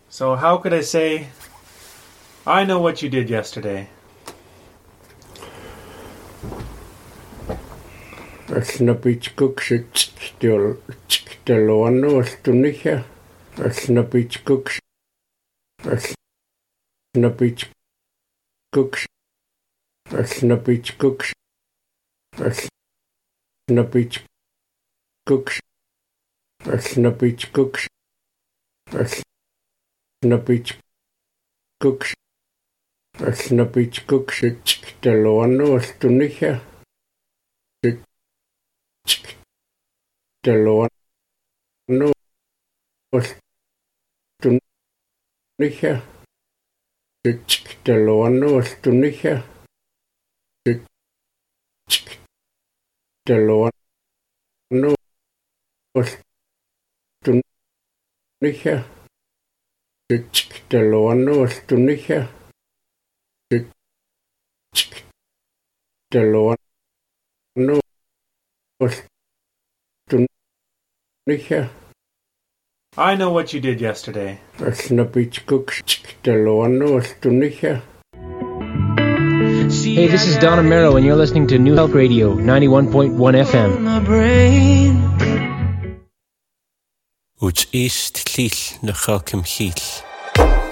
So how could I say, I know what you did yesterday? Asnapitskuksit teloannuastuniha. Asnapitskuksit. Asnapitskuksit. Asnapitskuksit. Asnapitskuksit. Asnapitskuksit. Asnapitskuksit. Asnapitskuksit teloannuastuniha. Teloannuastuniha. Teloannuastuniha. Teloannuastuniha. Teloannuastuniha. Teloannuastuniha. I know what you did yesterday. Hey, this is Don Amero, and you're listening to New Health Radio, 91.1 FM. Uch ist llil na chacym llil.